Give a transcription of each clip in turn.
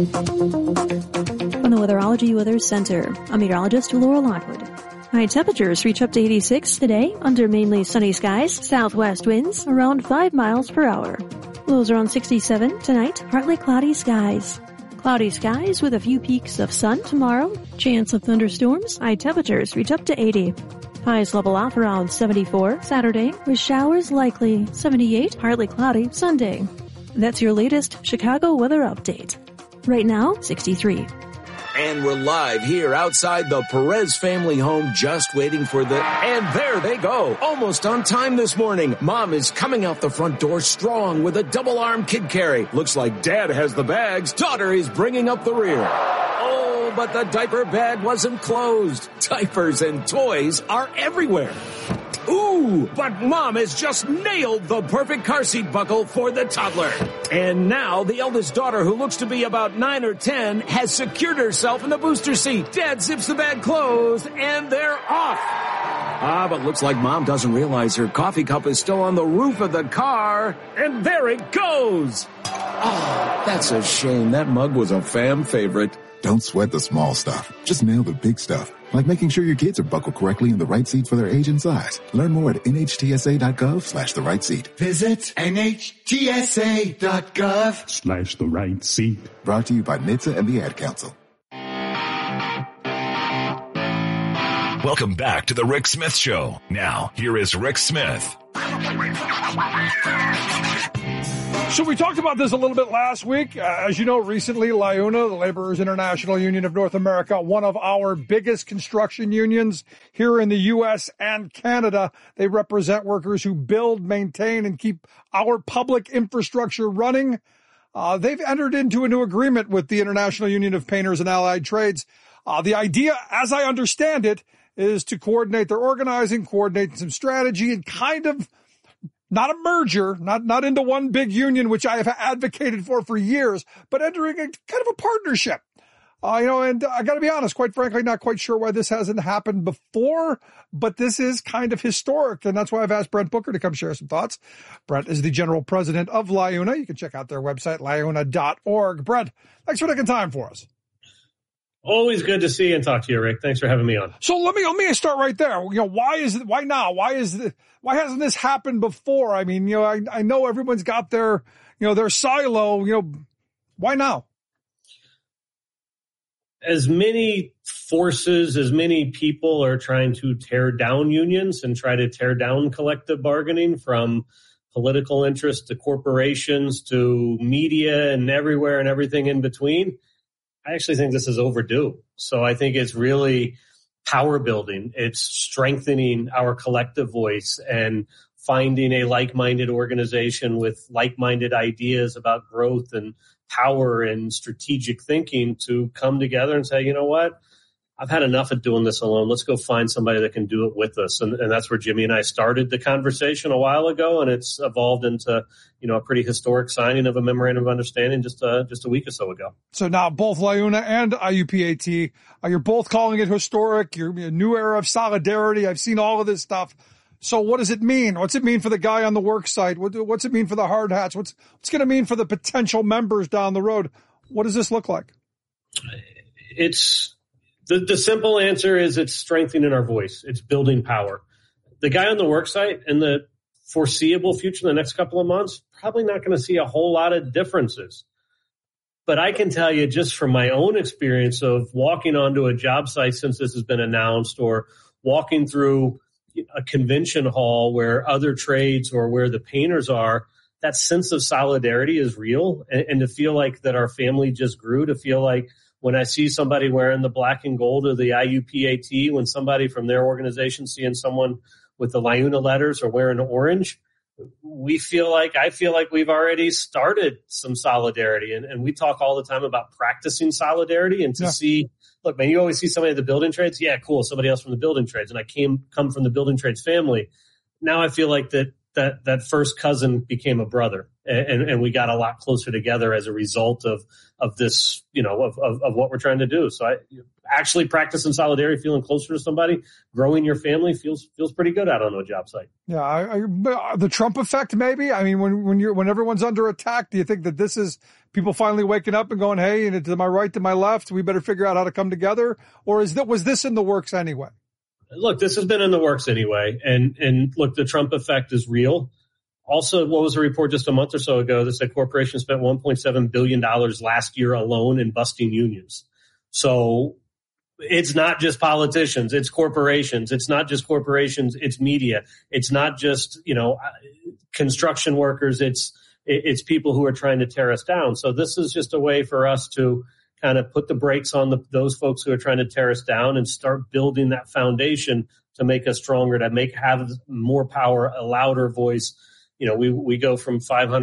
From the Weatherology Weather Center, I'm meteorologist Laura Lockwood. High temperatures reach up to 86 today under mainly sunny skies, southwest winds around 5 miles per hour. Lows around 67 tonight, partly cloudy skies. Cloudy skies with a few peaks of sun tomorrow. Chance of thunderstorms. High temperatures reach up to 80. Highs level off around 74 Saturday with showers likely. 78, partly cloudy Sunday. That's your latest Chicago weather update. Right now, 63. And we're live here outside the Perez family home, just waiting for and there they go. Almost on time this morning. Mom is coming out the front door strong with a double-arm kid carry. Looks like Dad has the bags. Daughter is bringing up the rear. Oh, but the diaper bag wasn't closed. Diapers and toys are everywhere. Ooh, but Mom has just nailed the perfect car seat buckle for the toddler. And now the eldest daughter, who looks to be about 9 or 10, has secured herself in the booster seat. Dad zips the bag closed, and they're off. But looks like Mom doesn't realize her coffee cup is still on the roof of the car. And there it goes. Oh, that's a shame. That mug was a fam favorite. Don't sweat the small stuff. Just nail the big stuff, like making sure your kids are buckled correctly in the right seat for their age and size. Learn more at nhtsa.gov/the right seat. Visit nhtsa.gov/the right seat. Brought to you by NHTSA and the Ad Council. Welcome back to the Rick Smith Show. Now, here is Rick Smith. So we talked about this a little bit last week. As you know, recently, LIUNA, the Laborers International Union of North America, one of our biggest construction unions here in the U.S. and Canada. They represent workers who build, maintain, and keep our public infrastructure running. They've entered into a new agreement with the International Union of Painters and Allied Trades. The idea, as I understand it, is to coordinate their organizing, coordinate some strategy, and kind of not a merger, not into one big union, which I have advocated for years, but entering a kind of a partnership. And I got to be honest, quite frankly, not quite sure why this hasn't happened before, but this is kind of historic. And that's why I've asked Brent Booker to come share some thoughts. Brent is the general president of LIUNA. You can check out their website, liuna.org. Brent, thanks for taking time for us. Always good to see you and talk to you, Rick. Thanks for having me on. So let me start right there. Why now? Why hasn't this happened before? I mean, I know everyone's got their silo, why now? As many forces, as many people are trying to tear down unions and try to tear down collective bargaining, from political interests to corporations to media and everywhere and everything in between, I actually think this is overdue. So I think it's really power building. It's strengthening our collective voice and finding a like-minded organization with like-minded ideas about growth and power and strategic thinking to come together and say, you know what? I've had enough of doing this alone. Let's go find somebody that can do it with us. And that's where Jimmy and I started the conversation a while ago, and it's evolved into, a pretty historic signing of a memorandum of understanding just a week or so ago. So now both LIUNA and IUPAT, you're both calling it historic. You're a new era of solidarity. I've seen all of this stuff. So what does it mean? What's it mean for the guy on the work site? What's it mean for the hard hats? What's going to mean for the potential members down the road? What does this look like? It's the simple answer is it's strengthening our voice. It's building power. The guy on the work site in the foreseeable future, the next couple of months, probably not going to see a whole lot of differences. But I can tell you just from my own experience of walking onto a job site since this has been announced, or walking through a convention hall where other trades or where the painters are, that sense of solidarity is real. And to feel like that our family just grew, to feel like when I see somebody wearing the black and gold of the IUPAT, when somebody from their organization seeing someone with the LIUNA letters or wearing orange, I feel like we've already started some solidarity. And we talk all the time about practicing solidarity, and to see, look, man, you always see somebody at the building trades. Yeah, cool. Somebody else from the building trades. And I come from the building trades family. Now I feel like that that first cousin became a brother, and we got a lot closer together as a result of this, of what we're trying to do. So actually practicing solidarity, feeling closer to somebody, growing your family feels pretty good out on a job site. Yeah, the Trump effect, maybe. I mean, when everyone's under attack, do you think that this is people finally waking up and going, "Hey, to my right, to my left, we better figure out how to come together"? Or was this in the works anyway? Look, this has been in the works anyway. And look, the Trump effect is real. Also, what was a report just a month or so ago that said corporations spent $1.7 billion last year alone in busting unions. So it's not just politicians, it's corporations. It's not just corporations, it's media. It's not just, construction workers. It's people who are trying to tear us down. So this is just a way for us to kind of put the brakes on those folks who are trying to tear us down and start building that foundation to make us stronger, to have more power, a louder voice. We go from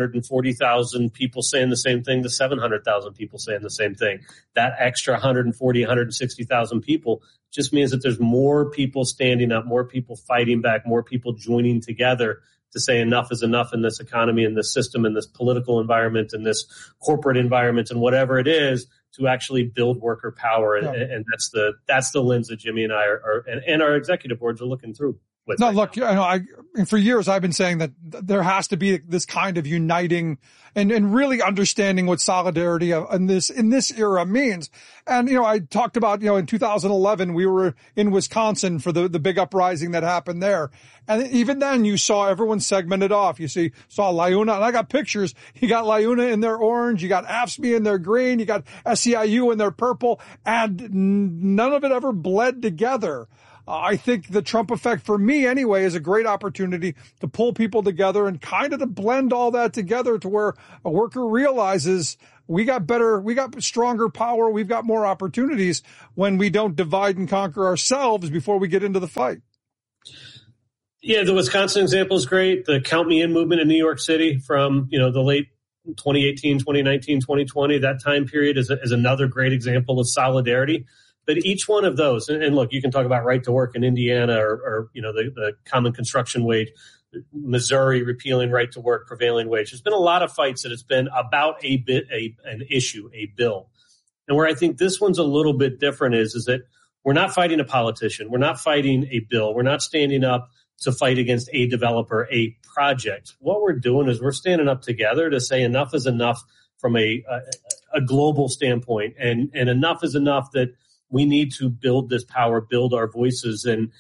540,000 people saying the same thing to 700,000 people saying the same thing. That extra 140, 160,000 people just means that there's more people standing up, more people fighting back, more people joining together to say enough is enough in this economy, in this system, in this political environment, in this corporate environment, and whatever it is, to actually build worker power. Yeah. And that's the lens that Jimmy and I and our executive boards are looking through. No, look, for years I've been saying that there has to be this kind of uniting and really understanding what solidarity in this era means. And, I talked about, in 2011, we were in Wisconsin for the big uprising that happened there. And even then you saw everyone segmented off. You saw LiUNA, and I got pictures. You got LiUNA in their orange. You got AFSCME in their green. You got SEIU in their purple, and none of it ever bled together. I think the Trump effect, for me anyway, is a great opportunity to pull people together and kind of to blend all that together to where a worker realizes we got stronger power, we've got more opportunities when we don't divide and conquer ourselves before we get into the fight. Yeah, the Wisconsin example is great. The Count Me In movement in New York City from, the late 2018, 2019, 2020, that time period is another great example of solidarity. But each one of those, and look, you can talk about right to work in Indiana or the common construction wage, Missouri repealing right to work, prevailing wage. There's been a lot of fights that it's been about an issue, a bill. And where I think this one's a little bit different is that we're not fighting a politician. We're not fighting a bill. We're not standing up to fight against a developer, a project. What we're doing is we're standing up together to say enough is enough from a global standpoint, and enough is enough that we need to build this power, build our voices. And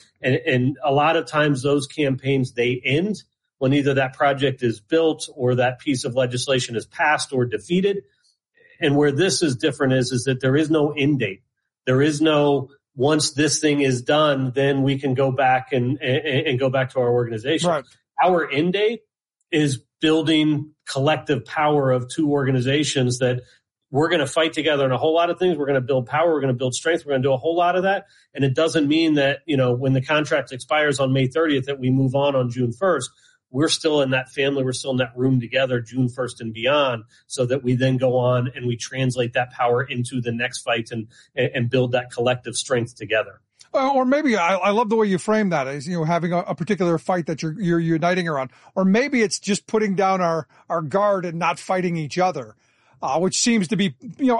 a lot of times those campaigns, they end when either that project is built or that piece of legislation is passed or defeated. And where this is different is that there is no end date. There is no, once this thing is done, then we can go back and go back to our organization. Right. Our end date is building collective power of two organizations that we're going to fight together on a whole lot of things. We're going to build power. We're going to build strength. We're going to do a whole lot of that. And it doesn't mean that, when the contract expires on May 30th, that we move on June 1st. We're still in that family. We're still in that room together, June 1st and beyond, so that we then go on and we translate that power into the next fight and build that collective strength together. Or maybe I love the way you frame that as, having a particular fight that you're uniting around. Or maybe it's just putting down our guard and not fighting each other. Which seems to be,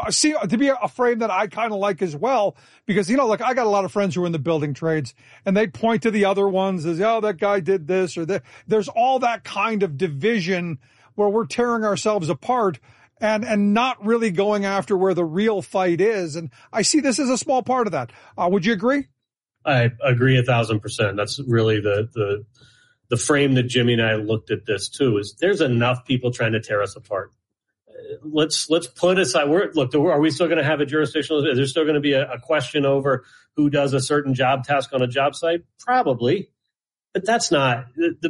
to be a frame that I kind of like as well, because, I got a lot of friends who are in the building trades and they point to the other ones as, that guy did this or that. There's all that kind of division where we're tearing ourselves apart and not really going after where the real fight is. And I see this as a small part of that. Would you agree? I agree 1,000%. That's really the frame that Jimmy and I looked at this too, is there's enough people trying to tear us apart. Let's put aside. Are we still going to have a jurisdictional? Is there still going to be a question over who does a certain job task on a job site? Probably, but that's not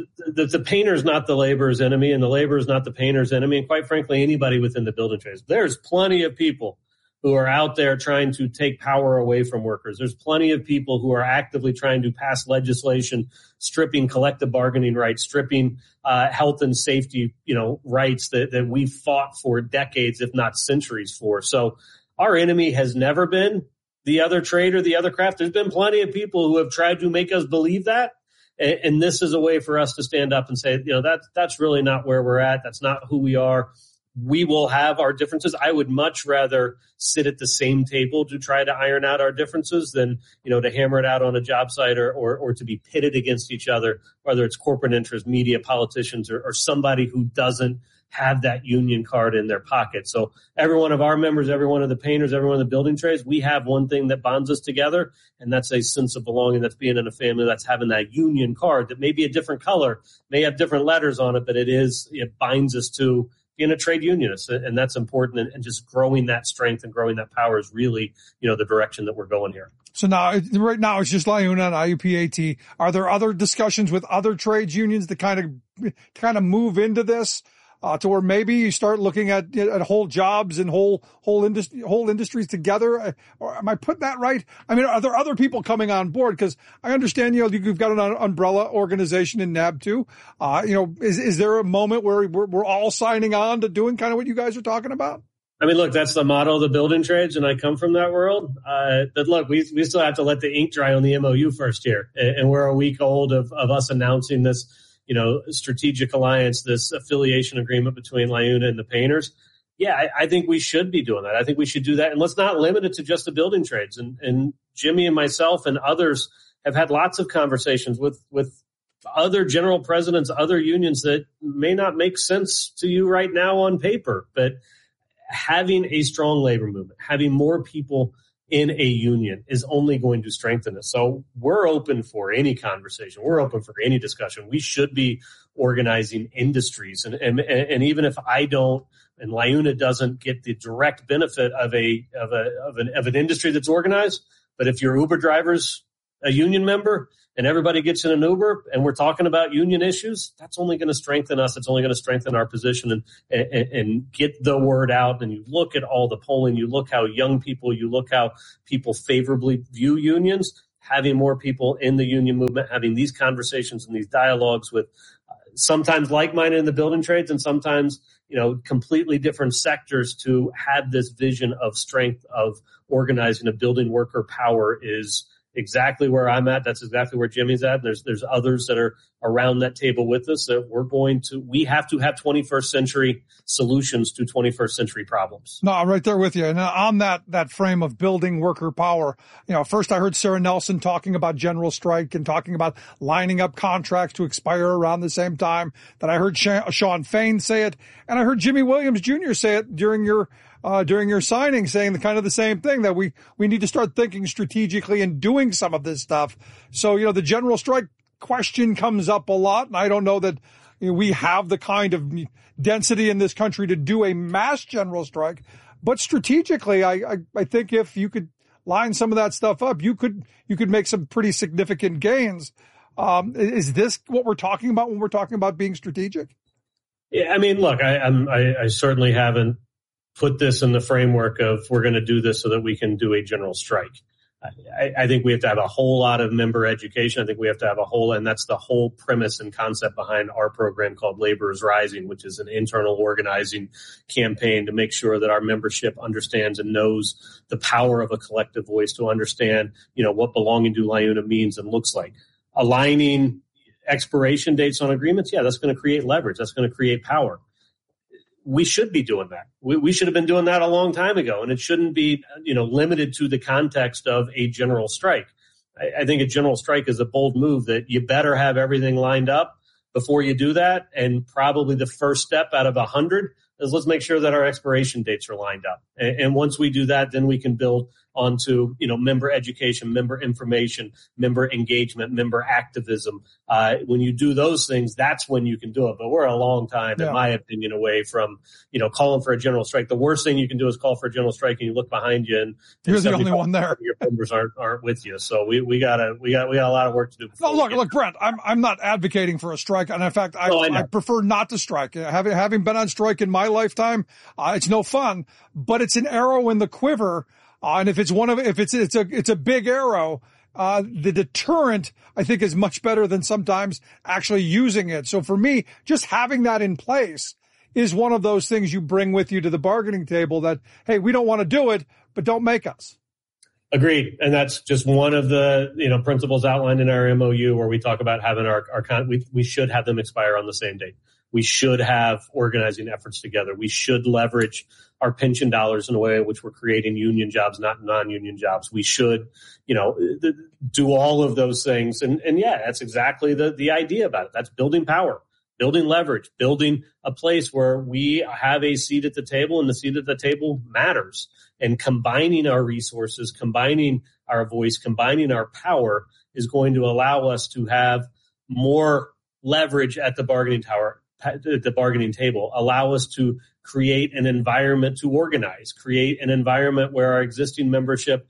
the painter is not the laborer's enemy, and the laborer is not the painter's enemy. And quite frankly, anybody within the building trades, there's plenty of people who are out there trying to take power away from workers. There's plenty of people who are actively trying to pass legislation, stripping collective bargaining rights, stripping health and safety, rights that we've fought for decades, if not centuries for. So our enemy has never been the other trade or the other craft. There's been plenty of people who have tried to make us believe that. And this is a way for us to stand up and say, that's really not where we're at. That's not who we are. We will have our differences. I would much rather sit at the same table to try to iron out our differences than, to hammer it out on a job site or to be pitted against each other, whether it's corporate interest, media, politicians, or somebody who doesn't have that union card in their pocket. So every one of our members, every one of the painters, every one of the building trades, we have one thing that bonds us together, and that's a sense of belonging. That's being in a family. That's having that union card that may be a different color, may have different letters on it, but it binds us to being a trade unionist, and that's important. And just growing that strength and growing that power is really, the direction that we're going here. So right now it's just LIUNA and IUPAT. Are there other discussions with other trades unions to kind of move into this? To where maybe you start looking at whole jobs and whole industries together. Or am I putting that right? I mean, are there other people coming on board? Because I understand, you've got an umbrella organization in NAB too. Is there a moment where we're all signing on to doing kind of what you guys are talking about? I mean, look, that's the motto of the building trades, and I come from that world. But look, we still have to let the ink dry on the MOU first here, and we're a week old of us announcing this, strategic alliance, this affiliation agreement between LIUNA and the painters. Yeah, I think we should be doing that. I think we should do that. And let's not limit it to just the building trades. And Jimmy and myself and others have had lots of conversations with other general presidents, other unions that may not make sense to you right now on paper. But having a strong labor movement, having more people in a union is only going to strengthen us. So we're open for any conversation. We're open for any discussion. We should be organizing industries. And even if I don't, and LIUNA doesn't get the direct benefit of an industry that's organized, but if your Uber driver's a union member and everybody gets in an Uber and we're talking about union issues, that's only going to strengthen us. It's only going to strengthen our position and get the word out. And you look at all the polling, you look how young people, you look how people favorably view unions, having more people in the union movement, having these conversations and these dialogues with sometimes like-minded in the building trades and sometimes, completely different sectors to have this vision of strength of organizing a building worker power is exactly where I'm at. That's exactly where Jimmy's at. There's others that are around that table with us that we have to have 21st century solutions to 21st century problems. No, I'm right there with you. And on that frame of building worker power, first I heard Sarah Nelson talking about general strike and talking about lining up contracts to expire around the same time. Then I heard Shawn Fain say it, and I heard Jimmy Williams Jr. say it during your signing, saying the same thing, that we need to start thinking strategically and doing some of this stuff. So, the general strike question comes up a lot, and I don't know that we have the kind of density in this country to do a mass general strike, but strategically, I think if you could line some of that stuff up, you could make some pretty significant gains. Is this what we're talking about when we're talking about being strategic? Yeah, I mean, look, I certainly haven't put this in the framework of we're going to do this so that we can do a general strike. I think we have to have a whole lot of member education. I think we have to have and that's the whole premise and concept behind our program called Labor is Rising, which is an internal organizing campaign to make sure that our membership understands and knows the power of a collective voice, to understand, what belonging to LIUNA means and looks like. Aligning expiration dates on agreements, yeah, that's going to create leverage. That's going to create power. We should be doing that. We should have been doing that a long time ago, and it shouldn't be, limited to the context of a general strike. I think a general strike is a bold move that you better have everything lined up before you do that. And probably the first step out of 100 is let's make sure that our expiration dates are lined up. And once we do that, then we can build onto, member education, member information, member engagement, member activism. When you do those things, that's when you can do it. But we're a long time, in my opinion, away from, calling for a general strike. The worst thing you can do is call for a general strike and you look behind you and you're the only one there. Your members aren't with you. So we got a lot of work to do. No, look, Brent, I'm not advocating for a strike. And in fact, I prefer not to strike. Having been on strike in my lifetime, it's no fun, but it's an arrow in the quiver. And if it's it's a big arrow, the deterrent, I think, is much better than sometimes actually using it. So for me, just having that in place is one of those things you bring with you to the bargaining table that, hey, we don't want to do it, but don't make us. Agreed. And that's just one of the, principles outlined in our MOU where we talk about having we should have them expire on the same date. We should have organizing efforts together. We should leverage our pension dollars in a way in which we're creating union jobs, not non-union jobs. We should, do all of those things. And yeah, that's exactly the idea about it. That's building power, building leverage, building a place where we have a seat at the table, and the seat at the table matters. And combining our resources, combining our voice, combining our power is going to allow us to have more leverage at the bargaining table, allow us to create an environment to organize, create an environment where our existing membership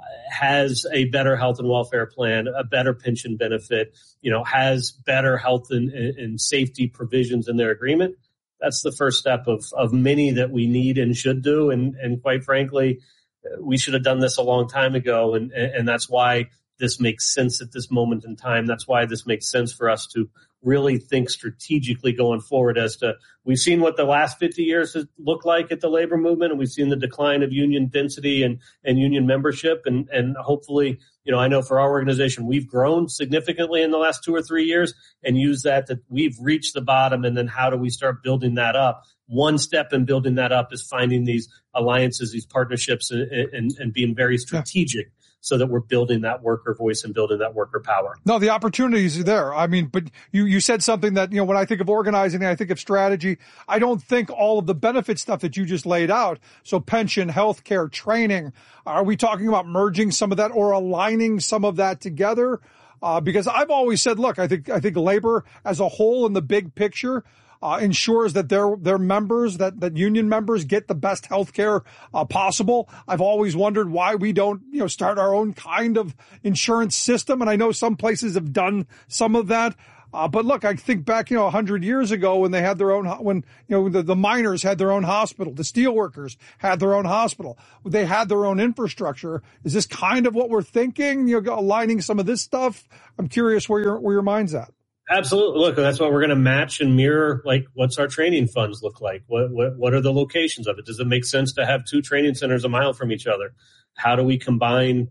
has a better health and welfare plan, a better pension benefit, has better health and safety provisions in their agreement. That's the first step of many that we need and should do. And quite frankly, we should have done this a long time ago. And that's why this makes sense at this moment in time. That's why this makes sense for us to really think strategically going forward as to, we've seen what the last 50 years has looked like at the labor movement, and we've seen the decline of union density and union membership. And hopefully, I know for our organization, we've grown significantly in the last 2 or 3 years and use that we've reached the bottom. And then how do we start building that up? One step in building that up is finding these alliances, these partnerships, and being very strategic. So that we're building that worker voice and building that worker power. No, the opportunities are there. I mean, but you said something that, when I think of organizing, I think of strategy. I don't think all of the benefit stuff that you just laid out. So pension, healthcare, training. Are we talking about merging some of that or aligning some of that together? Because I've always said, look, I think labor as a whole in the big picture ensures that their members, that union members get the best health care possible. I've always wondered why we don't, start our own kind of insurance system. And I know some places have done some of that. But look, I think back, 100 years ago when they had their own, the miners had their own hospital, the steel workers had their own hospital, they had their own infrastructure. Is this kind of what we're thinking? Aligning some of this stuff? I'm curious where your mind's at. Absolutely. Look, that's what we're going to match and mirror. Like, what's our training funds look like? What are the locations of it? Does it make sense to have 2 training centers a mile from each other? How do we combine,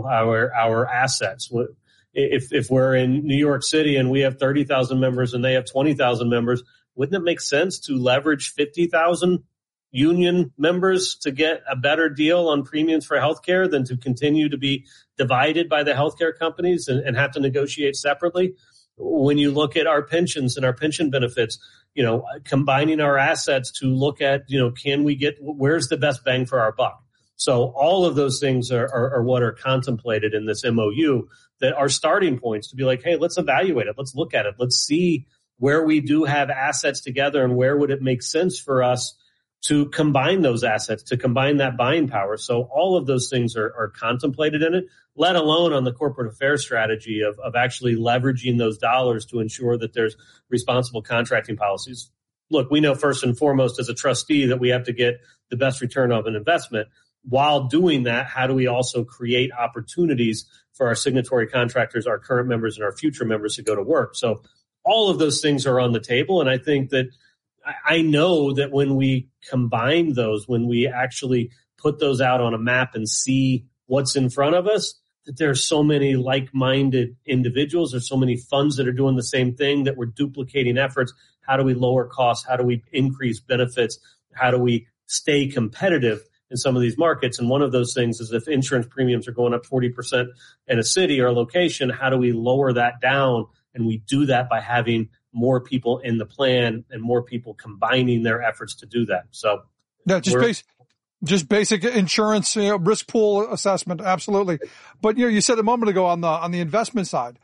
our assets? If we're in New York City and we have 30,000 members and they have 20,000 members, wouldn't it make sense to leverage 50,000 union members to get a better deal on premiums for healthcare than to continue to be divided by the healthcare companies and have to negotiate separately? When you look at our pensions and our pension benefits, combining our assets to look at, where's the best bang for our buck? So all of those things are what are contemplated in this MOU that are starting points to be like, hey, let's evaluate it. Let's look at it. Let's see where we do have assets together and where would it make sense for us to combine those assets, to combine that buying power. So all of those things are contemplated in it, let alone on the corporate affairs strategy of actually leveraging those dollars to ensure that there's responsible contracting policies. Look, we know first and foremost as a trustee that we have to get the best return of an investment. While doing that, how do we also create opportunities for our signatory contractors, our current members, and our future members to go to work? So all of those things are on the table, and I know that when we combine those, when we actually put those out on a map and see what's in front of us, that there are so many like-minded individuals. There's so many funds that are doing the same thing, that we're duplicating efforts. How do we lower costs? How do we increase benefits? How do we stay competitive in some of these markets? And one of those things is if insurance premiums are going up 40% in a city or a location, how do we lower that down? And we do that by having more people in the plan and more people combining their efforts to do that. So yeah, just basic insurance, risk pool assessment. Absolutely. But, you said a moment ago on the investment side,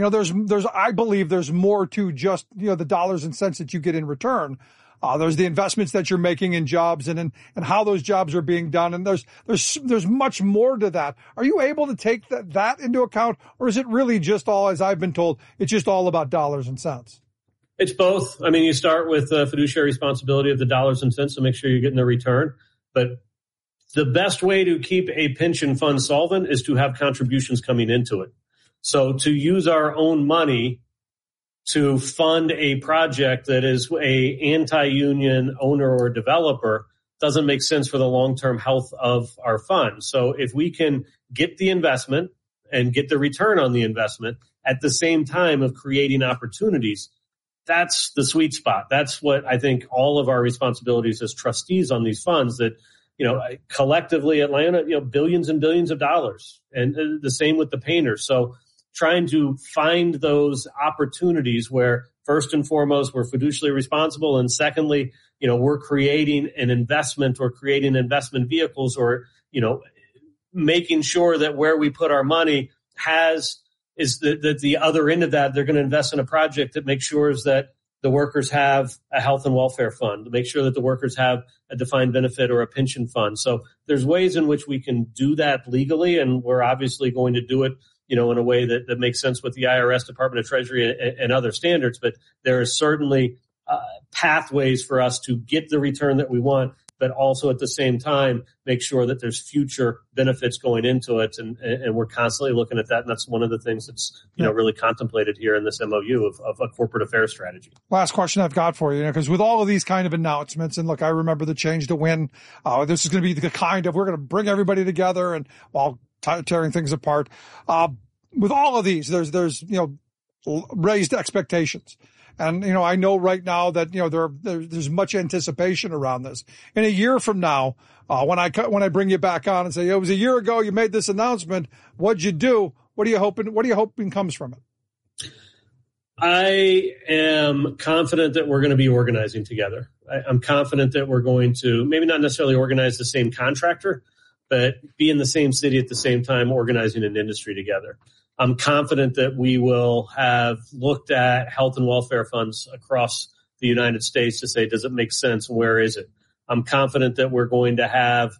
I believe there's more to just, the dollars and cents that you get in return. There's the investments that you're making in jobs and how those jobs are being done. And there's much more to that. Are you able to take that into account, or is it really just all, as I've been told, it's just all about dollars and cents? It's both. I mean, you start with the fiduciary responsibility of the dollars and cents to make sure you're getting the return. But the best way to keep a pension fund solvent is to have contributions coming into it. So to use our own money to fund a project that is a anti-union owner or developer, doesn't make sense for the long-term health of our fund. So if we can get the investment and get the return on the investment at the same time of creating opportunities, that's the sweet spot. That's what I think all of our responsibilities as trustees on these funds that, collectively at LiUNA, billions and billions of dollars, and the same with the painters. So trying to find those opportunities where first and foremost, we're fiduciarily responsible. And secondly, we're creating an investment or creating investment vehicles or, making sure that where we put our money is that the other end of that, they're going to invest in a project that makes sure that the workers have a health and welfare fund, to make sure that the workers have a defined benefit or a pension fund. So there's ways in which we can do that legally, and we're obviously going to do it, in a way that makes sense with the IRS, Department of Treasury, and other standards. But there are certainly pathways for us to get the return that we want, but also at the same time make sure that there's future benefits going into it, and we're constantly looking at that, and that's one of the things that's really contemplated here in this MOU of a corporate affairs strategy. Last question I've got for you, because with all of these kind of announcements, and look, I remember the Change to Win. This is going to be the kind of, we're going to bring everybody together and while tearing things apart. With all of these, there's raised expectations. And, I know right now that, there's much anticipation around this. In a year from now, when I bring you back on and say, it was a year ago you made this announcement, what'd you do? What are you hoping comes from it? I am confident that we're going to be organizing together. I'm confident that we're going to maybe not necessarily organize the same contractor, but be in the same city at the same time, organizing an industry together. I'm confident that we will have looked at health and welfare funds across the United States to say, does it make sense? Where is it? I'm confident that we're going to have,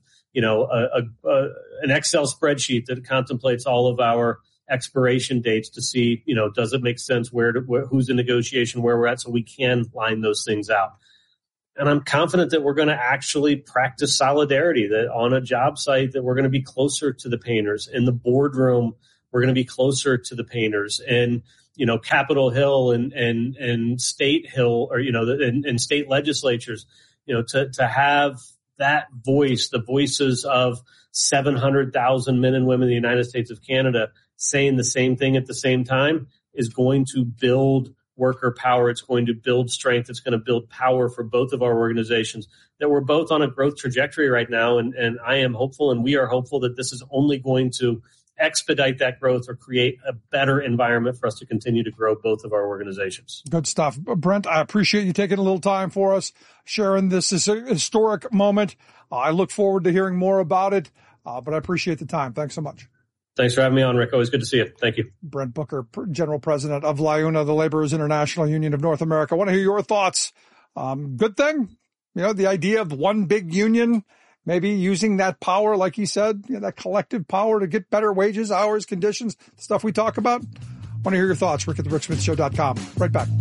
an Excel spreadsheet that contemplates all of our expiration dates to see, does it make sense? Who's in negotiation, where we're at, so we can line those things out. And I'm confident that we're going to actually practice solidarity, that on a job site that we're going to be closer to the painters. In the boardroom, we're going to be closer to the painters, and Capitol Hill and State Hill, or and state legislatures, to have that voice, the voices of 700,000 men and women in the United States of Canada saying the same thing at the same time is going to build worker power. It's going to build strength. It's going to build power for both of our organizations. That we're both on a growth trajectory right now, and I am hopeful, and we are hopeful that this is only going to expedite that growth or create a better environment for us to continue to grow both of our organizations. Good stuff. Brent, I appreciate you taking a little time for us, sharing this historic moment. I look forward to hearing more about it, but I appreciate the time. Thanks so much. Thanks for having me on, Rick. Always good to see you. Thank you. Brent Booker, General President of LiUNA, the Laborers International Union of North America. I want to hear your thoughts. Good thing, the idea of one big union, maybe using that power, like he said, that collective power to get better wages, hours, conditions, stuff we talk about. I want to hear your thoughts. Rick at thericksmithshow.com. Right back.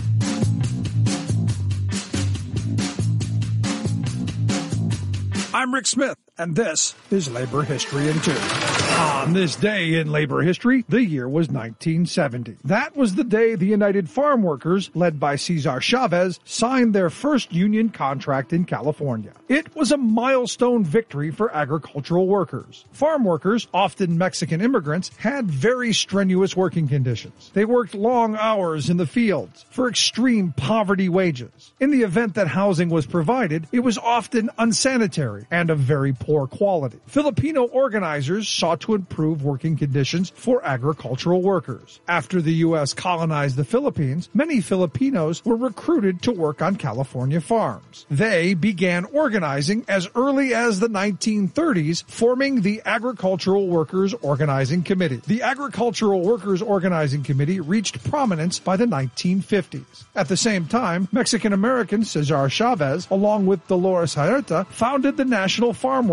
I'm Rick Smith, and this is Labor History in 2. On this day in labor history, the year was 1970. That was the day the United Farm Workers, led by Cesar Chavez, signed their first union contract in California. It was a milestone victory for agricultural workers. Farm workers, often Mexican immigrants, had very strenuous working conditions. They worked long hours in the fields for extreme poverty wages. In the event that housing was provided, it was often unsanitary and of very poor quality. Filipino organizers sought to improve working conditions for agricultural workers. After the U.S. colonized the Philippines, many Filipinos were recruited to work on California farms. They began organizing as early as the 1930s, forming the Agricultural Workers Organizing Committee. The Agricultural Workers Organizing Committee reached prominence by the 1950s. At the same time, Mexican-American Cesar Chavez, along with Dolores Huerta, founded the National Farm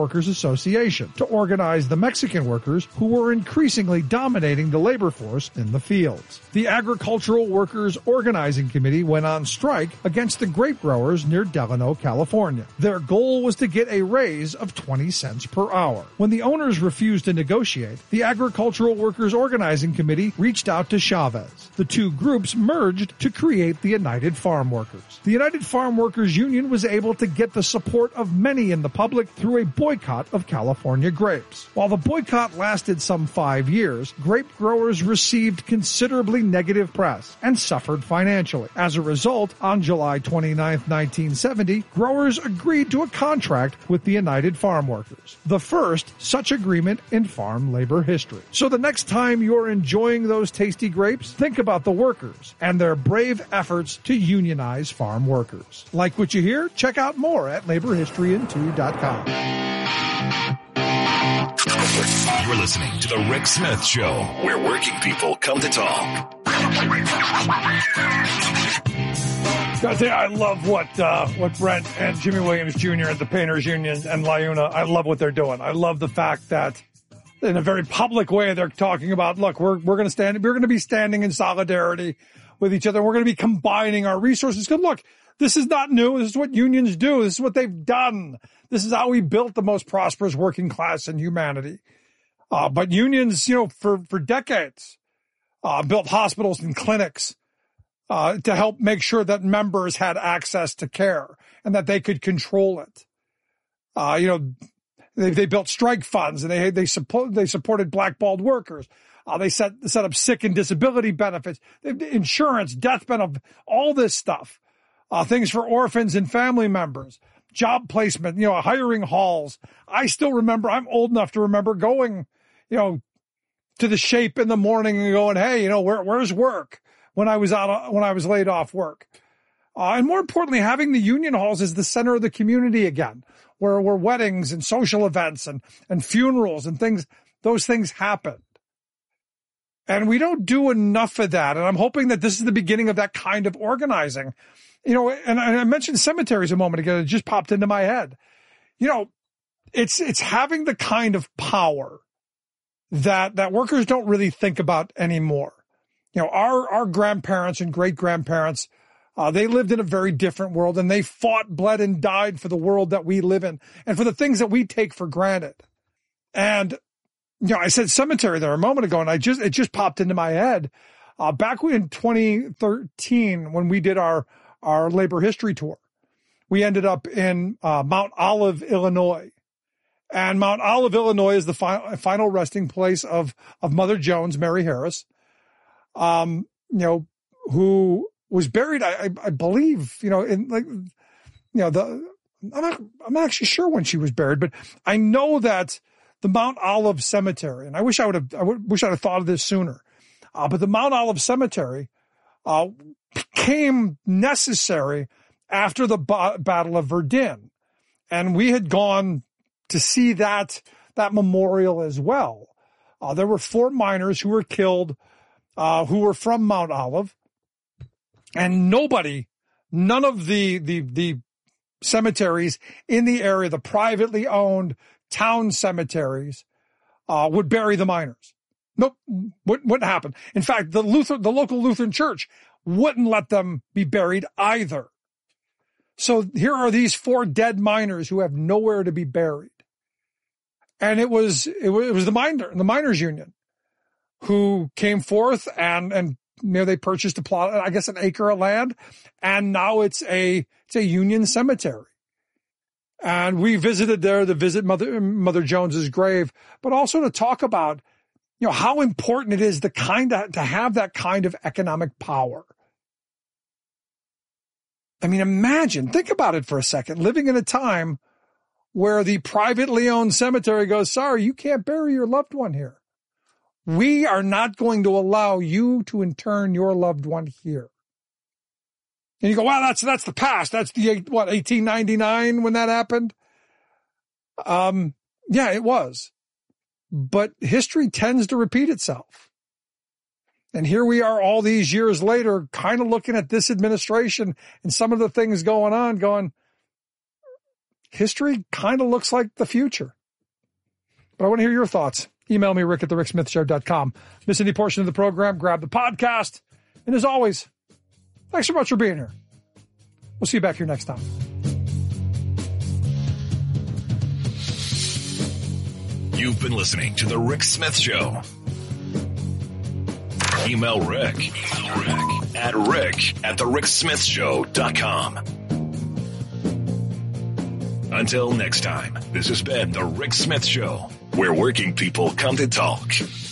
Workers Association to organize the Mexican workers who were increasingly dominating the labor force in the fields. The Agricultural Workers Organizing Committee went on strike against the grape growers near Delano, California. Their goal was to get a raise of 20 cents per hour. When the owners refused to negotiate, the Agricultural Workers Organizing Committee reached out to Chavez. The two groups merged to create the United Farm Workers. The United Farm Workers Union was able to get the support of many in the public through a boycott of California grapes. While the boycott lasted some 5 years, grape growers received considerably negative press and suffered financially. As a result, on July 29, 1970, growers agreed to a contract with the United Farm Workers, the first such agreement in farm labor history. So the next time you're enjoying those tasty grapes, think about the workers and their brave efforts to unionize farm workers. Like what you hear? Check out more at laborhistoryin2.com. You're listening to The Rick Smith Show, where working people come to talk. Gotta say, I love what Brent and Jimmy Williams Jr. at the Painters Union and LiUNA, I love what they're doing. I love the fact that in a very public way, they're talking about, look, we're going to be standing in solidarity with each other. We're going to be combining our resources. Because look, this is not new. This is what unions do. This is what they've done. This is how we built the most prosperous working class in humanity. But unions, for decades, built hospitals and clinics, to help make sure that members had access to care and that they could control it. They built strike funds and they supported blackballed workers. They set up sick and disability benefits, insurance, death benefit, all this stuff. Things for orphans and family members, job placement, hiring halls. I still remember, I'm old enough to remember going, to the Shape in the morning and going, hey, where's work? When I was laid off work. And more importantly, having the union halls as the center of the community again, where weddings and social events and funerals and those things happened. And we don't do enough of that. And I'm hoping that this is the beginning of that kind of organizing. And I mentioned cemeteries a moment ago. It just popped into my head. It's having the kind of power that workers don't really think about anymore. Our grandparents and great-grandparents, they lived in a very different world, and they fought, bled, and died for the world that we live in and for the things that we take for granted. And, I said cemetery there a moment ago, and it just popped into my head. Back in 2013, when we did our labor history tour, we ended up in Mount Olive, Illinois. And Mount Olive, Illinois is the final resting place of Mother Jones, Mary Harris. Who was buried, I believe, I'm not actually sure when she was buried, but I know that the Mount Olive Cemetery, and I wish I'd have thought of this sooner. But the Mount Olive Cemetery, became necessary after the Battle of Verdun. And we had gone to see that memorial as well. There were 4 miners who were killed, who were from Mount Olive, and none of the cemeteries in the area, the privately owned town cemeteries, would bury the miners. Nope, wouldn't happen. In fact, the local Lutheran church wouldn't let them be buried either. So here are these 4 dead miners who have nowhere to be buried. And it was the miners union who came forth and they purchased a plot, I guess an acre of land, and now it's a union cemetery. And we visited there to visit Mother Jones's grave, but also to talk about, how important it is to have that kind of economic power. I mean, think about it for a second, living in a time where the privately owned cemetery goes, sorry, you can't bury your loved one here. We are not going to allow you to intern your loved one here. And you go, wow, that's the past. That's 1899 when that happened? Yeah, it was. But history tends to repeat itself. And here we are all these years later, kind of looking at this administration and some of the things going on, history kind of looks like the future. But I want to hear your thoughts. Email me, rick@thericksmithshow.com. Miss any portion of the program, grab the podcast. And as always, thanks so much for being here. We'll see you back here next time. You've been listening to The Rick Smith Show. Email Rick at rick@thericksmithshow.com. Until next time, this has been The Rick Smith Show, where working people come to talk.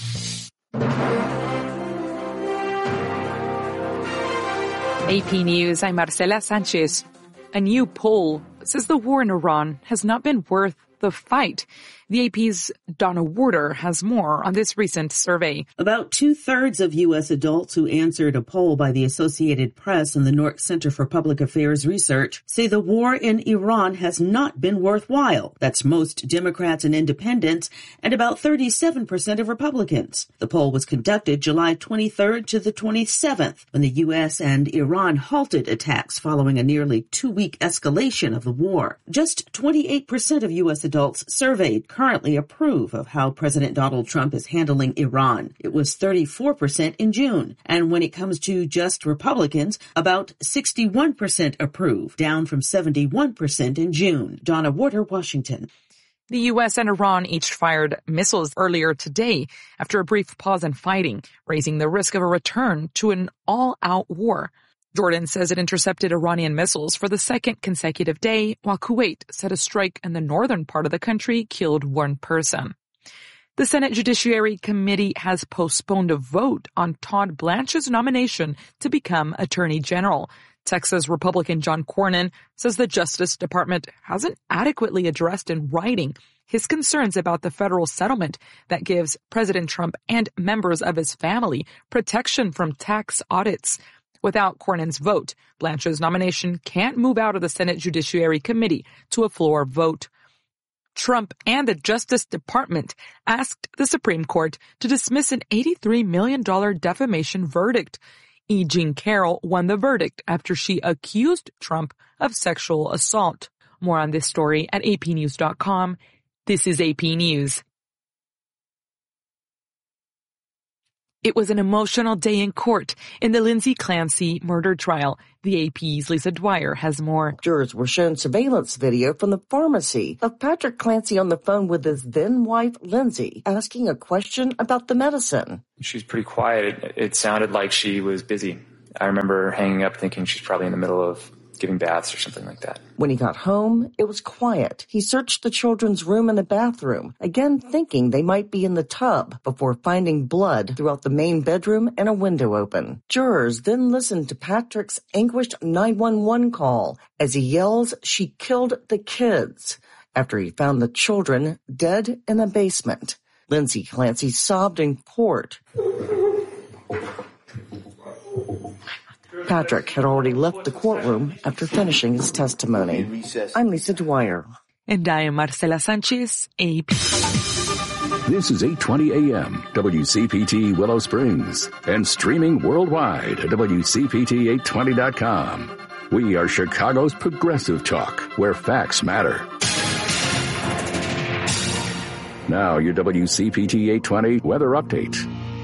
AP News, I'm Marcela Sanchez. A new poll says the war in Iran has not been worth the fight. The AP's Donna Warder has more on this recent survey. About 2/3 of U.S. adults who answered a poll by the Associated Press and the Nork Center for Public Affairs Research say the war in Iran has not been worthwhile. That's most Democrats and independents and about 37% of Republicans. The poll was conducted July 23rd to the 27th when the U.S. and Iran halted attacks following a nearly 2-week escalation of the war. Just 28% of U.S. adults surveyed currently approve of how President Donald Trump is handling Iran. It was 34% in June. And when it comes to just Republicans, about 61% approve, down from 71% in June. Donna Warder, Washington. The U.S. and Iran each fired missiles earlier today after a brief pause in fighting, raising the risk of a return to an all-out war. Jordan says it intercepted Iranian missiles for the second consecutive day, while Kuwait said a strike in the northern part of the country killed one person. The Senate Judiciary Committee has postponed a vote on Todd Blanche's nomination to become Attorney General. Texas Republican John Cornyn says the Justice Department hasn't adequately addressed in writing his concerns about the federal settlement that gives President Trump and members of his family protection from tax audits. Without Cornyn's vote, Blanche's nomination can't move out of the Senate Judiciary Committee to a floor vote. Trump and the Justice Department asked the Supreme Court to dismiss an $83 million defamation verdict. E. Jean Carroll won the verdict after she accused Trump of sexual assault. More on this story at apnews.com. This is AP News. It was an emotional day in court in the Lindsay Clancy murder trial. The AP's Lisa Dwyer has more. Jurors were shown surveillance video from the pharmacy of Patrick Clancy on the phone with his then-wife, Lindsay, asking a question about the medicine. She was pretty quiet. It sounded like she was busy. I remember hanging up thinking she's probably in the middle of giving baths or something like that. When he got home, it was quiet. He searched the children's room and the bathroom, again thinking they might be in the tub, before finding blood throughout the main bedroom and a window open. Jurors then listened to Patrick's anguished 911 call as he yells, "She killed the kids," after he found the children dead in a basement. Lindsay Clancy sobbed in court. Patrick had already left the courtroom after finishing his testimony. I'm Lisa Dwyer. And I am Marcela Sanchez, AP. This is 820 AM, WCPT Willow Springs, and streaming worldwide at WCPT820.com. We are Chicago's progressive talk, where facts matter. Now your WCPT 820 weather update.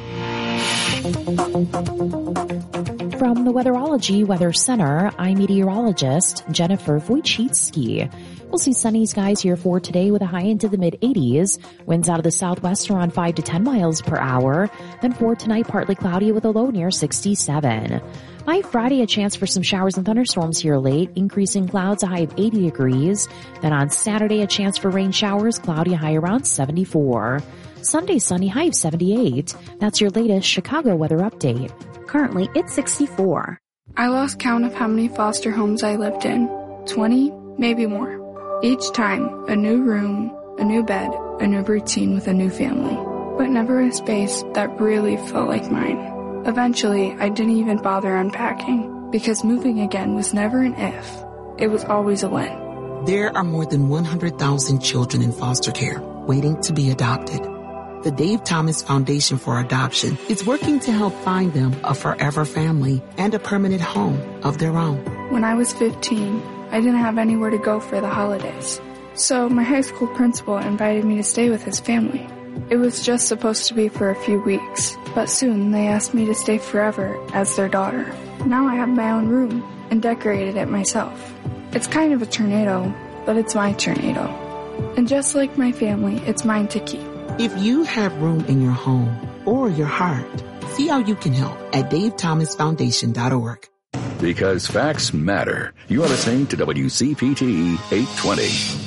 From the Weatherology Weather Center, I'm meteorologist Jennifer Wojcicki. We'll see sunny skies here for today with a high into the mid-80s. Winds out of the southwest around 5 to 10 miles per hour. Then for tonight, partly cloudy with a low near 67. By Friday, a chance for some showers and thunderstorms here late, increasing clouds, a high of 80 degrees. Then on Saturday, a chance for rain showers, cloudy, a high around 74. Sunday, sunny, high of 78. That's your latest Chicago weather update. Currently, it's 64. I lost count of how many foster homes I lived in. 20, maybe more. Each time, a new room, a new bed, a new routine with a new family. But never a space that really felt like mine. Eventually, I didn't even bother unpacking, because moving again was never an if. It was always a when. There are more than 100,000 children in foster care waiting to be adopted. The Dave Thomas Foundation for Adoption is working to help find them a forever family and a permanent home of their own. When I was 15, I didn't have anywhere to go for the holidays. So my high school principal invited me to stay with his family. It was just supposed to be for a few weeks, but soon they asked me to stay forever as their daughter. Now I have my own room and decorated it myself. It's kind of a tornado, but it's my tornado. And just like my family, it's mine to keep. If you have room in your home or your heart, see how you can help at davethomasfoundation.org. Because facts matter. You are listening to WCPT 820.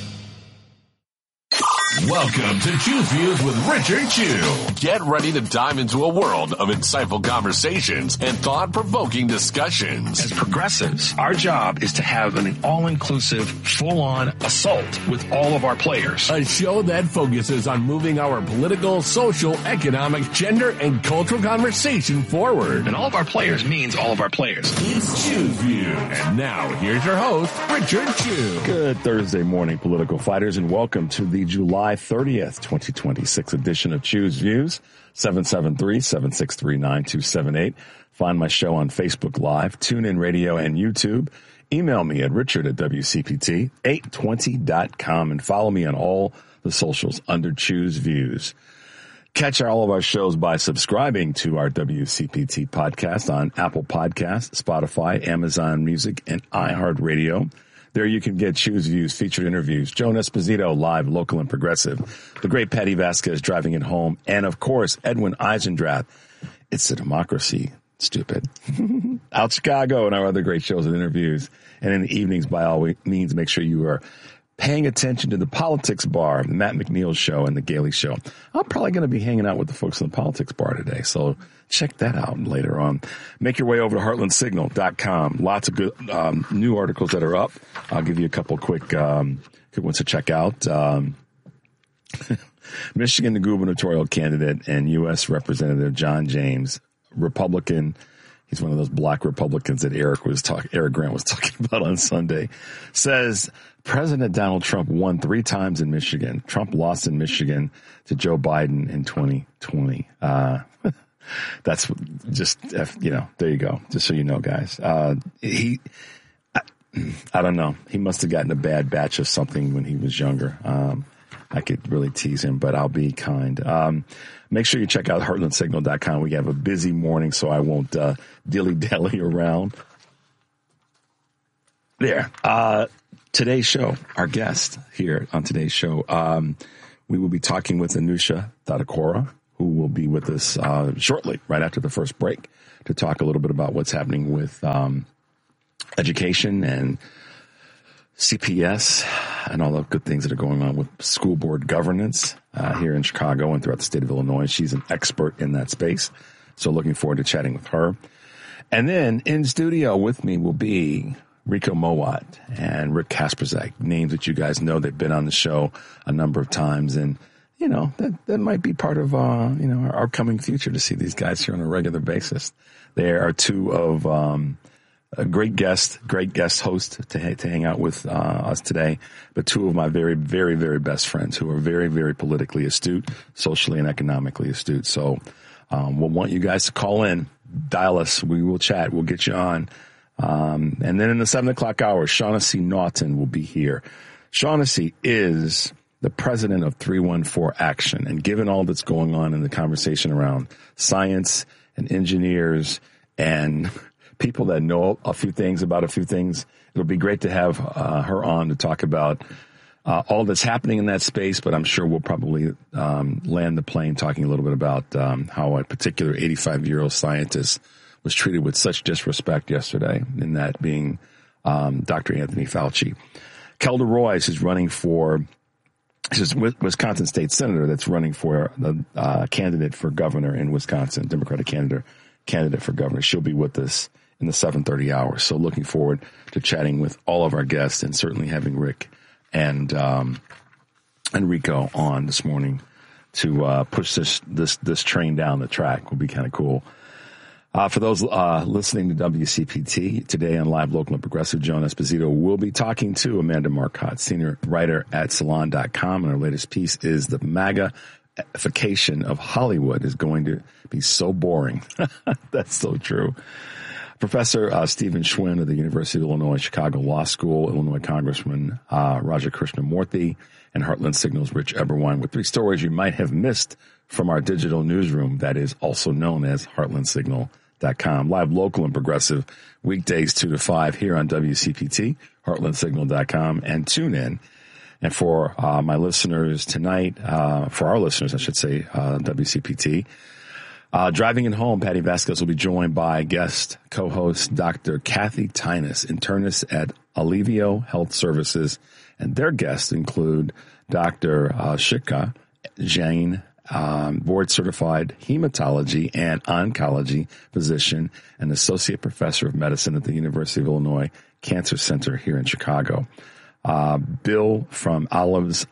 Welcome to Choose Views with Richard Chew. Get ready to dive into a world of insightful conversations and thought-provoking discussions. As progressives, our job is to have an all-inclusive, full-on assault with all of our players. A show that focuses on moving our political, social, economic, gender, and cultural conversation forward. And all of our players means all of our players. It's Choose Views. And now, here's your host, Richard Chew. Good Thursday morning, political fighters, and welcome to the July 30th, 2026 edition of Choose Views, 773-763-9278. Find my show on Facebook Live, TuneIn Radio, and YouTube. Email me at richard@WCPT820.com and follow me on all the socials under Choose Views. Catch all of our shows by subscribing to our WCPT podcast on Apple Podcasts, Spotify, Amazon Music, and iHeartRadio. There you can get Choose Views, featured interviews, Joan Esposito, live, local, and progressive, the great Patty Vasquez, driving it home, and, of course, Edwin Eisendrath. It's a democracy, stupid. Out Chicago, and our other great shows and interviews. And in the evenings, by all means, make sure you are paying attention to the Politics Bar, the Matt McNeil Show, and the Gailey Show. I'm probably going to be hanging out with the folks in the Politics Bar today, so check that out later on. Make your way over to heartlandsignal.com. Lots of good new articles that are up. I'll give you a couple quick ones to check out. Michigan, the gubernatorial candidate, and U.S. Representative John James, Republican. He's one of those black Republicans that Eric Grant was talking about on Sunday, says President Donald Trump won 3 times in Michigan. Trump lost in Michigan to Joe Biden in 2020. That's just, there you go. Just so you know, guys. I don't know. He must have gotten a bad batch of something when he was younger. I could really tease him, but I'll be kind. Make sure you check out heartlandsignal.com. We have a busy morning, so I won't dilly-dally around. There. Today's show, our guest here on today's show, we will be talking with Anusha Thadakora, who will be with us shortly, right after the first break, to talk a little bit about what's happening with education and CPS and all the good things that are going on with school board governance here in Chicago and throughout the state of Illinois. She's an expert in that space, so looking forward to chatting with her. And then in studio with me will be Rico Mowat and Rick Kasperzak, names that you guys know. They've been on the show a number of times, and that might be part of our upcoming future to see these guys here on a regular basis. They are two of a great guest host to hang out with us today, but two of my very, very, very best friends who are very, very politically astute, socially and economically astute. So we'll want you guys to call in, dial us. We will chat. We'll get you on. And then in the 7 o'clock hour, Shaughnessy Naughton will be here. Shaughnessy is the president of 314 Action. And given all that's going on in the conversation around science and engineers and people that know a few things about a few things, it'll be great to have her on to talk about all that's happening in that space. But I'm sure we'll probably land the plane talking a little bit about how a particular 85-year-old scientist was treated with such disrespect yesterday, and that being Dr. Anthony Fauci. Kelda Roys is running for, she's a Wisconsin state senator that's running for the candidate for governor in Wisconsin, Democratic candidate for governor. She'll be with us in the 7:30 hour. So looking forward to chatting with all of our guests, and certainly having Rick and Rico on this morning to push this train down the track. Will be kind of cool. For those listening to WCPT today on Live, Local, and Progressive, Joan Esposito will be talking to Amanda Marcotte, senior writer at Salon.com, and our latest piece is the MAGA-ification of Hollywood is going to be so boring. That's so true. Professor Stephen Schwinn of the University of Illinois Chicago Law School, Illinois Congressman Raja Krishnamurthy, and Heartland Signal's Rich Eberwein with 3 stories you might have missed from our digital newsroom that is also known as heartlandsignal.com. Live, local, and progressive weekdays 2 to 5 here on WCPT, heartlandsignal.com, and tune in. And for my listeners tonight, for our listeners, I should say, WCPT, driving it home, Patty Vasquez will be joined by guest co-host Dr. Kathy Tynas, internist at Alivio Health Services. And their guests include Dr. Shikha Jain, board-certified hematology and oncology physician and associate professor of medicine at the University of Illinois Cancer Center here in Chicago. Bill from Olive's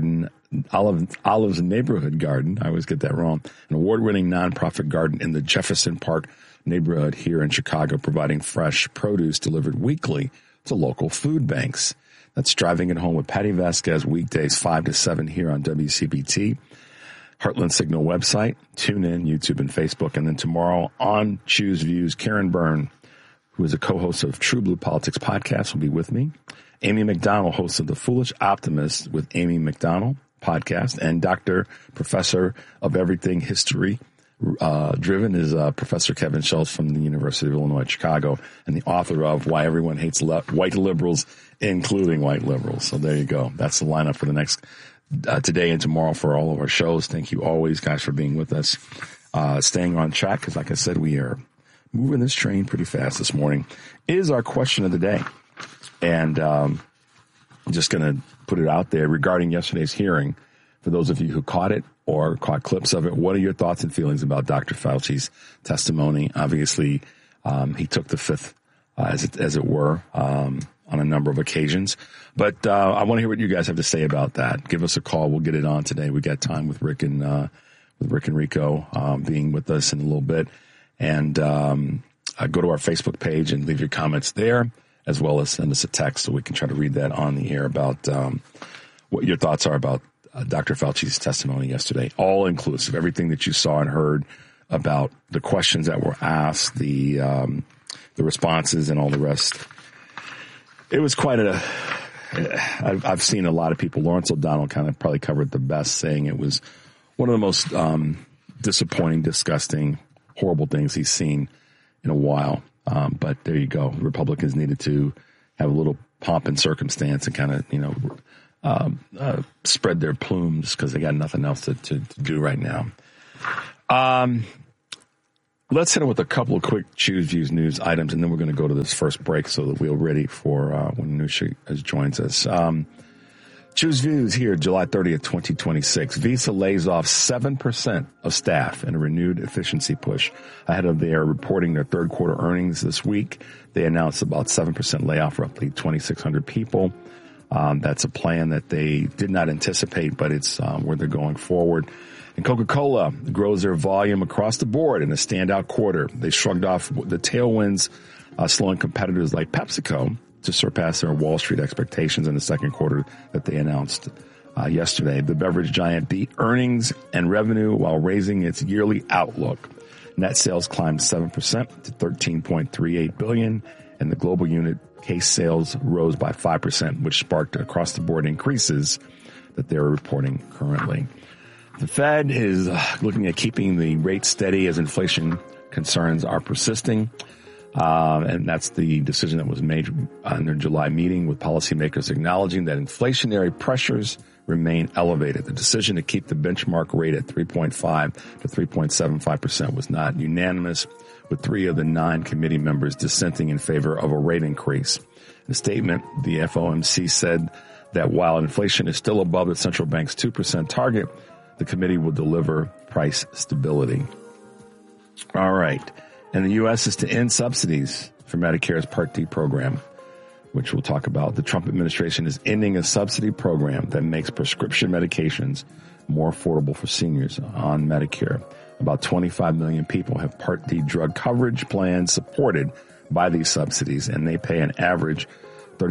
Neighborhood Garden. I always get that wrong. An award-winning nonprofit garden in the Jefferson Park neighborhood here in Chicago, providing fresh produce delivered weekly to local food banks. That's Driving It Home with Patty Vasquez, weekdays 5 to 7 here on WCPT. Heartland Signal website, tune in, YouTube and Facebook. And then tomorrow on Choose Views, Karen Byrne, who is a co-host of True Blue Politics podcast, will be with me. Amy McDonald, host of The Foolish Optimist with Amy McDonald podcast, and Dr. Professor of Everything History driven is Professor Kevin Schultz from the University of Illinois Chicago, and the author of Why Everyone Hates White Liberals, Including White Liberals. So there you go. That's the lineup for the next today and tomorrow for all of our shows. Thank you always, guys, for being with us. Staying on track, because like I said, we are moving this train pretty fast this morning, is our question of the day. And I'm just going to put it out there regarding yesterday's hearing. For those of you who caught it or caught clips of it, what are your thoughts and feelings about Dr. Fauci's testimony? Obviously, he took the fifth, as it were, on a number of occasions. But I want to hear what you guys have to say about that. Give us a call. We'll get it on today. We got time with Rick and Rico being with us in a little bit. And go to our Facebook page and leave your comments there, as well as send us a text so we can try to read that on the air about what your thoughts are about Dr. Fauci's testimony yesterday. All inclusive, everything that you saw and heard about the questions that were asked, the responses, and all the rest. It was quite I've seen a lot of people. Lawrence O'Donnell kind of probably covered the best, saying it was one of the most disappointing, disgusting, horrible things he's seen in a while. But there you go. Republicans needed to have a little pomp and circumstance and kind of, spread their plumes because they got nothing else to do right now. Let's hit it with a couple of quick Choose Views news items, and then we're going to go to this first break so that we're ready for when Nusha joins us. Choose Views here, July 30th, 2026. Visa lays off 7% of staff in a renewed efficiency push. Ahead of their reporting their third quarter earnings this week, they announced about 7% layoff, roughly 2,600 people. That's a plan that they did not anticipate, but it's where they're going forward. And Coca-Cola grows their volume across the board in a standout quarter. They shrugged off the tailwinds, slowing competitors like PepsiCo to surpass their Wall Street expectations in the second quarter that they announced yesterday. The beverage giant beat earnings and revenue while raising its yearly outlook. Net sales climbed 7% to $13.38 billion, and the global unit case sales rose by 5%, which sparked across-the-board increases that they're reporting currently. The Fed is looking at keeping the rate steady as inflation concerns are persisting. And that's the decision that was made in their July meeting, with policymakers acknowledging that inflationary pressures remain elevated. The decision to keep the benchmark rate at 3.5 to 3.75% was not unanimous, with 3 of the 9 committee members dissenting in favor of a rate increase. In a statement, the FOMC said that while inflation is still above the central bank's 2% target, the committee will deliver price stability. All right. And the U.S. is to end subsidies for Medicare's Part D program, which we'll talk about. The Trump administration is ending a subsidy program that makes prescription medications more affordable for seniors on Medicare. About 25 million people have Part D drug coverage plans supported by these subsidies, and they pay an average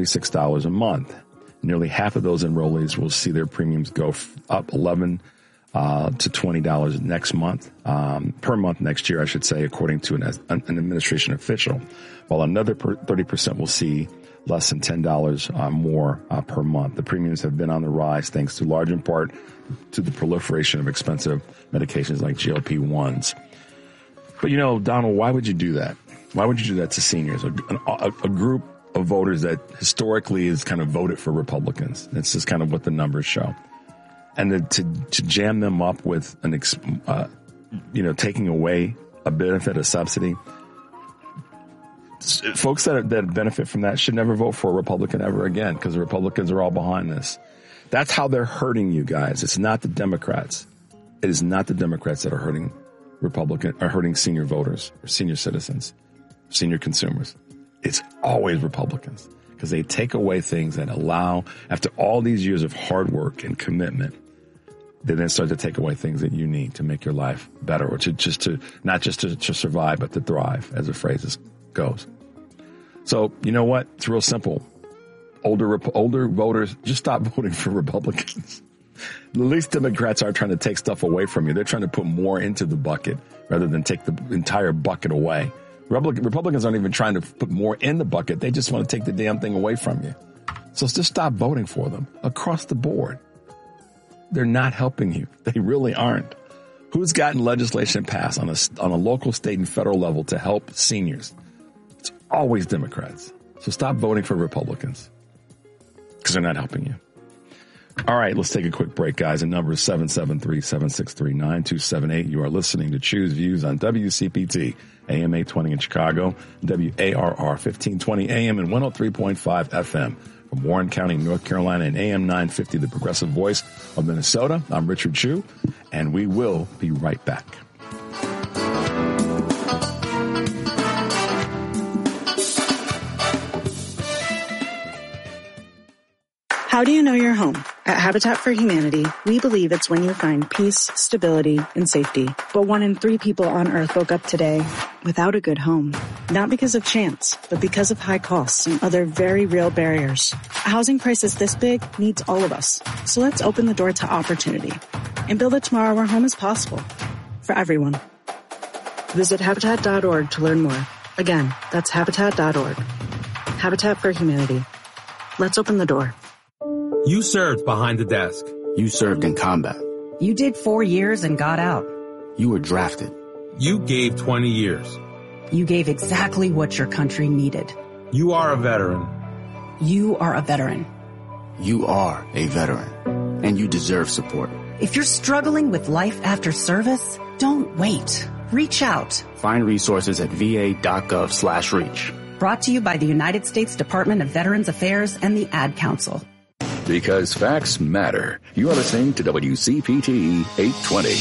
$36 a month. Nearly half of those enrollees will see their premiums go up 11 to $20 next month, per month next year, I should say, according to an administration official, while another 30% will see less than $10 more per month. The premiums have been on the rise thanks to large in part to the proliferation of expensive medications like GLP-1s. But, Donald, why would you do that? Why would you do that to seniors? A group of voters that historically is kind of voted for Republicans. That's just kind of what the numbers show. And to jam them up with taking away a benefit, a subsidy, folks that benefit from that should never vote for a Republican ever again, because the Republicans are all behind this. That's how they're hurting you guys. It's not the Democrats. It is not the Democrats that are hurting senior voters or senior citizens, senior consumers. It's always Republicans, because they take away things that allow, after all these years of hard work and commitment, they then start to take away things that you need to make your life better, or not just to survive, but to thrive, as the phrase goes. So, you know what? It's real simple. Older voters, just stop voting for Republicans. At least Democrats aren't trying to take stuff away from you. They're trying to put more into the bucket rather than take the entire bucket away. Republicans aren't even trying to put more in the bucket. They just want to take the damn thing away from you. So just stop voting for them across the board. They're not helping you. They really aren't. Who's gotten legislation passed on a local, state, and federal level to help seniors? It's always Democrats. So stop voting for Republicans, because they're not helping you. All right, let's take a quick break, guys. The number is 773-763-9278. You are listening to Choose Views on WCPT, AM 820 in Chicago, WARR 1520 AM and 103.5 FM. From Warren County, North Carolina, and AM 950, the progressive voice of Minnesota. I'm Richard Chu, and we will be right back. How do you know you're home? At Habitat for Humanity, we believe it's when you find peace, stability, and safety. But 1 in 3 people on Earth woke up today without a good home. Not because of chance, but because of high costs and other very real barriers. A housing crisis this big needs all of us. So let's open the door to opportunity and build a tomorrow where home is possible for everyone. Visit Habitat.org to learn more. Again, that's Habitat.org. Habitat for Humanity. Let's open the door. You served behind the desk. You served in combat. You did 4 years and got out. You were drafted. You gave 20 years. You gave exactly what your country needed. You are a veteran. You are a veteran. You are a veteran, and you deserve support. If you're struggling with life after service, don't wait. Reach out. Find resources at va.gov/reach. Brought to you by the United States Department of Veterans Affairs and the Ad Council. Because facts matter. You are listening to WCPT 820.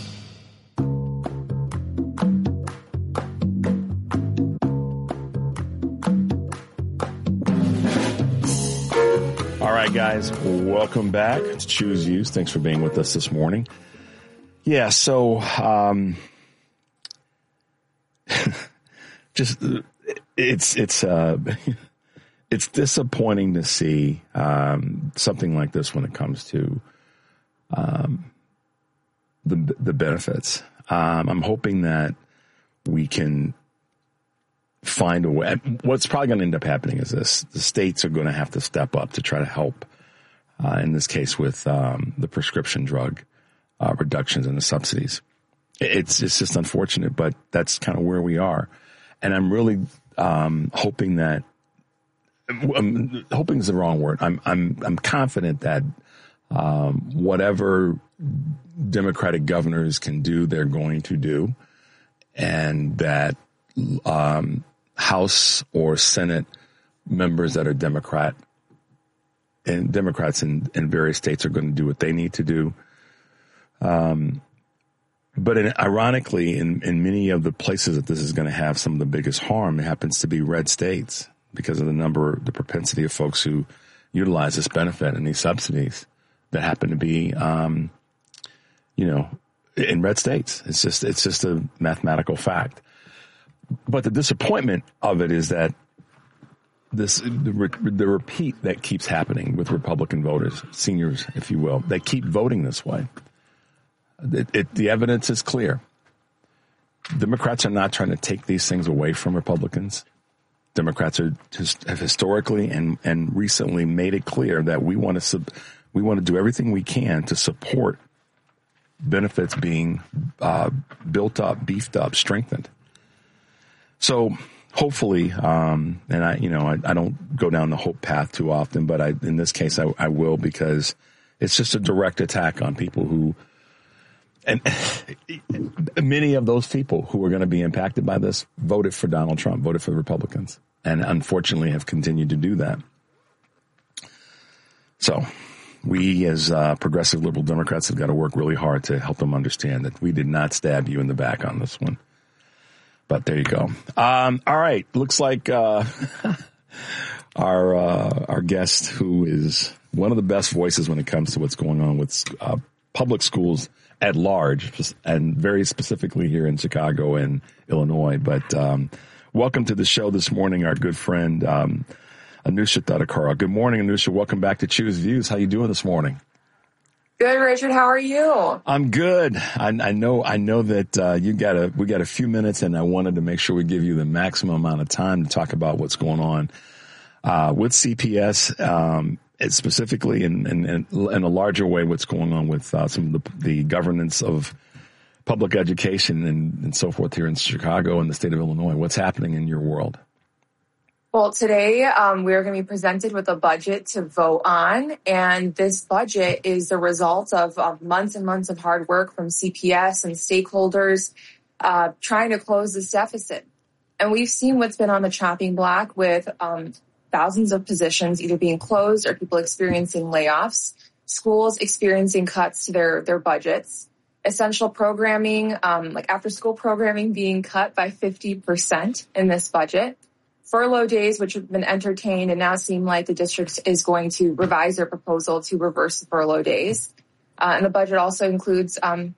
All right, guys, welcome back to Choose Views. Thanks for being with us this morning. Yeah, so just it's disappointing to see something like this when it comes to the benefits. I'm hoping that we can find a way. What's probably going to end up happening is this: the states are going to have to step up to try to help. In this case, with the prescription drug reductions and the subsidies. It's just unfortunate, but that's kind of where we are. And I'm really hoping that. Hoping is the wrong word. I'm confident that whatever Democratic governors can do, they're going to do, and that House or Senate members that are Democrats in various states are going to do what they need to do. But ironically, in many of the places that this is going to have some of the biggest harm, it happens to be red states, because of the propensity of folks who utilize this benefit and these subsidies that happen to be, in red states. It's just a mathematical fact. But the disappointment of it is that the repeat that keeps happening with Republican voters, seniors, if you will, they keep voting this way. The evidence is clear. Democrats are not trying to take these things away from Republicans. Democrats have historically and recently made it clear that we want to do everything we can to support benefits being built up, beefed up, strengthened. So hopefully, and I don't go down the hope path too often, but in this case I will, because it's just a direct attack on people who. And many of those people who are going to be impacted by this voted for Donald Trump, voted for the Republicans, and unfortunately have continued to do that. So we as progressive liberal Democrats have got to work really hard to help them understand that we did not stab you in the back on this one. But there you go. All right. Looks like our guest, who is one of the best voices when it comes to what's going on with public schools at large, and very specifically here in Chicago and Illinois. But welcome to the show this morning, our good friend Anusha Thadakar. Good morning, Anusha. Welcome back to Choose Views. How you doing this morning? Good, Richard. How are you? I'm good. I know that we got a few minutes, and I wanted to make sure we give you the maximum amount of time to talk about what's going on with CPS. Specifically in a larger way, what's going on with some of the governance of public education and so forth here in Chicago and the state of Illinois. What's happening in your world? Well, today we're going to be presented with a budget to vote on, and this budget is the result of months and months of hard work from CPS and stakeholders trying to close this deficit. And we've seen what's been on the chopping block with thousands of positions either being closed or people experiencing layoffs, schools experiencing cuts to their budgets, essential programming, like after-school programming being cut by 50% in this budget, furlough days, which have been entertained and now seem like the district is going to revise their proposal to reverse the furlough days. And the budget also includes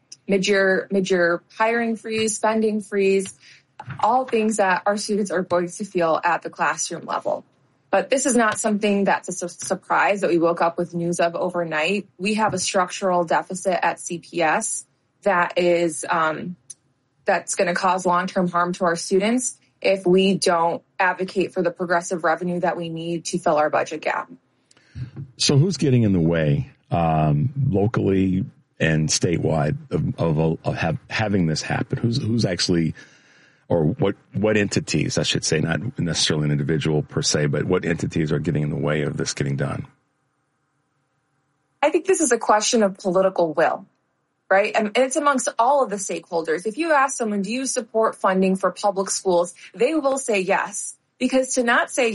mid-year hiring freeze, spending freeze, all things that our students are going to feel at the classroom level. But this is not something that's a surprise that we woke up with news of overnight. We have a structural deficit at CPS that is that's going to cause long-term harm to our students if we don't advocate for the progressive revenue that we need to fill our budget gap. So who's getting in the way locally and statewide of having this happen? Who's actually... Or what entities, I should say, not necessarily an individual per se, but what entities are getting in the way of this getting done? I think this is a question of political will, right? And it's amongst all of the stakeholders. If you ask someone, do you support funding for public schools, they will say yes. Because to not say